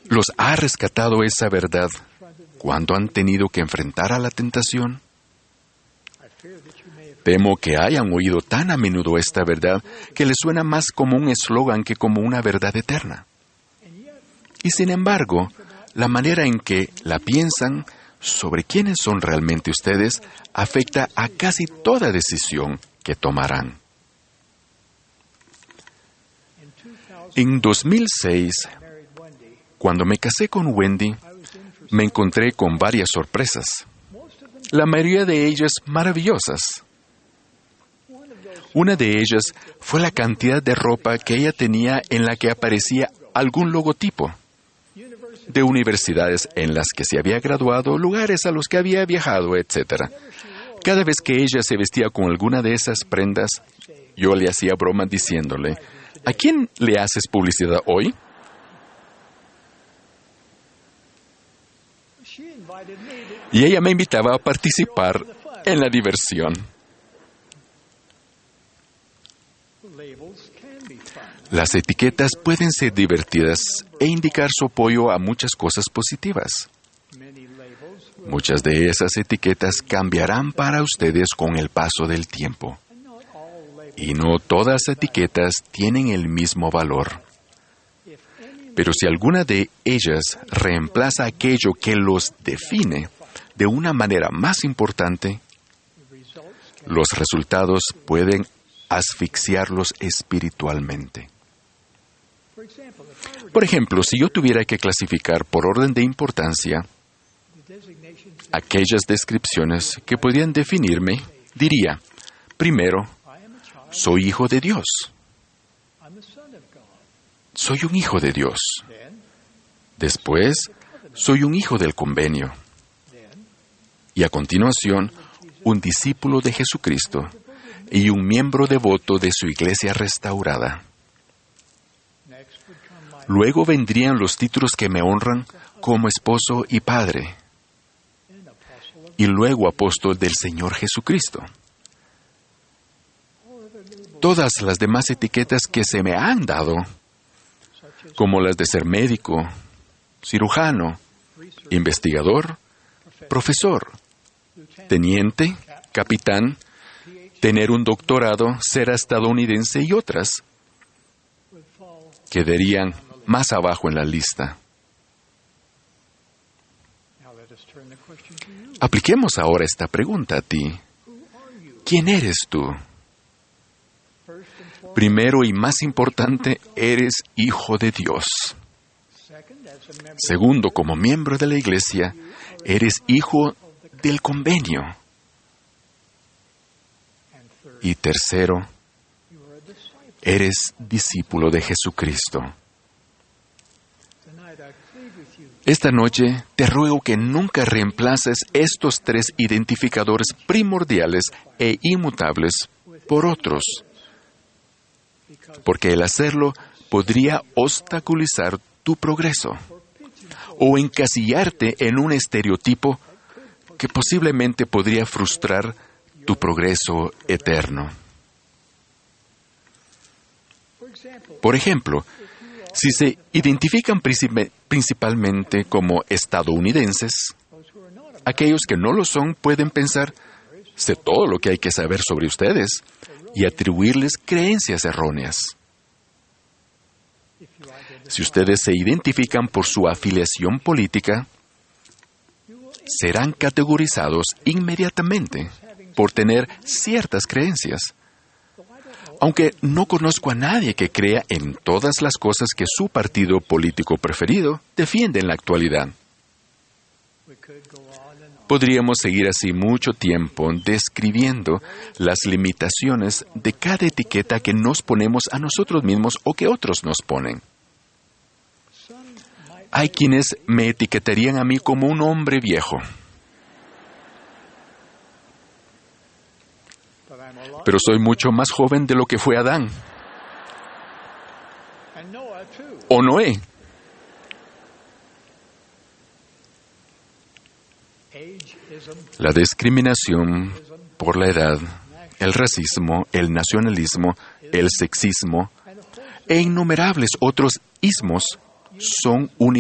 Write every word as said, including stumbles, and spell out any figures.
¿Los ha rescatado esa verdad cuando han tenido que enfrentar a la tentación? Temo que hayan oído tan a menudo esta verdad que les suena más como un eslogan que como una verdad eterna. Y sin embargo, la manera en que la piensan sobre quiénes son realmente ustedes afecta a casi toda decisión que tomarán. En dos mil seis, cuando me casé con Wendy, me encontré con varias sorpresas. La mayoría de ellas maravillosas. Una de ellas fue la cantidad de ropa que ella tenía en la que aparecía algún logotipo de universidades en las que se había graduado, lugares a los que había viajado, etcétera. Cada vez que ella se vestía con alguna de esas prendas, yo le hacía broma diciéndole, ¿a quién le haces publicidad hoy? Y ella me invitaba a participar en la diversión. Las etiquetas pueden ser divertidas e indicar su apoyo a muchas cosas positivas. Muchas de esas etiquetas cambiarán para ustedes con el paso del tiempo. Y no todas las etiquetas tienen el mismo valor. Pero si alguna de ellas reemplaza aquello que los define de una manera más importante, los resultados pueden asfixiarlos espiritualmente. Por ejemplo, si yo tuviera que clasificar por orden de importancia aquellas descripciones que podrían definirme, diría, primero, soy hijo de Dios. Soy un hijo de Dios. Después, soy un hijo del convenio. Y a continuación, un discípulo de Jesucristo y un miembro devoto de su iglesia restaurada. Luego vendrían los títulos que me honran como esposo y padre. Y luego apóstol del Señor Jesucristo. Todas las demás etiquetas que se me han dado, como las de ser médico, cirujano, investigador, profesor, teniente, capitán, tener un doctorado, ser estadounidense y otras, quedarían más abajo en la lista. Apliquemos ahora esta pregunta a ti. ¿Quién eres tú? Primero y más importante, eres hijo de Dios. Segundo, como miembro de la iglesia, eres hijo del convenio. Y tercero, eres discípulo de Jesucristo. Esta noche te ruego que nunca reemplaces estos tres identificadores primordiales e inmutables por otros, porque el hacerlo podría obstaculizar tu progreso o encasillarte en un estereotipo que posiblemente podría frustrar tu progreso eterno. Por ejemplo, si se identifican principalmente como estadounidenses, aquellos que no lo son pueden pensar, sé todo lo que hay que saber sobre ustedes, y atribuirles creencias erróneas. Si ustedes se identifican por su afiliación política, serán categorizados inmediatamente por tener ciertas creencias. Aunque no conozco a nadie que crea en todas las cosas que su partido político preferido defiende en la actualidad. Podríamos seguir así mucho tiempo describiendo las limitaciones de cada etiqueta que nos ponemos a nosotros mismos o que otros nos ponen. Hay quienes me etiquetarían a mí como un hombre viejo. Pero soy mucho más joven de lo que fue Adán. O Noé. La discriminación por la edad, el racismo, el nacionalismo, el sexismo e innumerables otros ismos son un